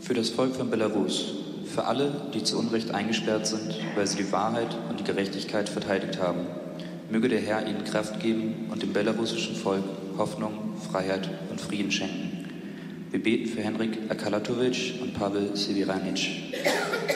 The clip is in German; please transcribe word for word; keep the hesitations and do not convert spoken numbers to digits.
Für das Volk von Belarus, für alle, die zu Unrecht eingesperrt sind, weil sie die Wahrheit und die Gerechtigkeit verteidigt haben. Möge der Herr ihnen Kraft geben und dem belarussischen Volk Hoffnung, Freiheit und Frieden schenken. Wir beten für Henrik Akalatovic und Pavel Severanitsch.